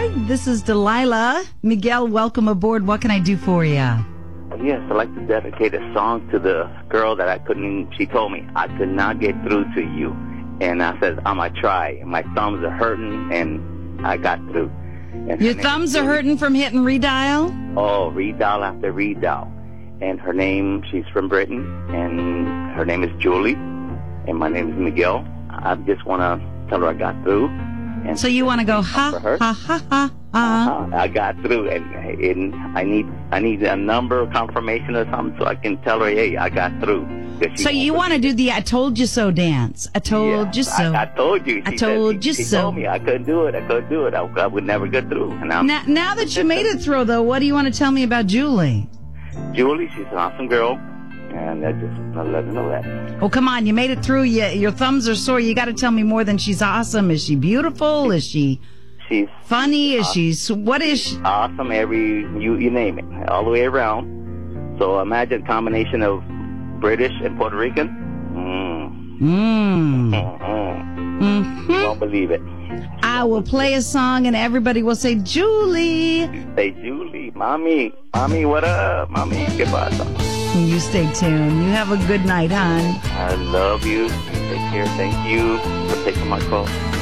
Hi, this is Delilah. Miguel, welcome aboard. What can I do for you? Yes, I'd like to dedicate a song to the girl that she told me, I could not get through to you. And I said, I'm going to try. My thumbs are hurting, and I got through. And your thumbs are hurting from hitting redial? Oh, redial after redial. And her name, she's from Britain, and her name is Julie, and my name is Miguel. I just want to tell her I got through. And so you want to go, ha, ha, ha, ha, ha. I got through, and I need a number, confirmation or something, so I can tell her, hey, I got through. So you want to do the I told you so dance. I told you so. I told you. I told you so. She told me I couldn't do it. I would never get through. And now that you made it through, though, what do you want to tell me about Julie? Julie, she's an awesome girl, and I just want to let her know that. Oh, come on. You made it through. Your thumbs are sore. You got to tell me more than she's awesome. Is she beautiful? Is she she's funny? Is what is she? Awesome, you name it, all the way around. So imagine a combination of British and Puerto Rican. You won't believe it. I will play a song and everybody will say, Julie. Say, Julie, mommy, what up? Mommy, ¿qué pasa? You stay tuned. You have a good night, hon. I love you. Take care. Thank you for taking my call.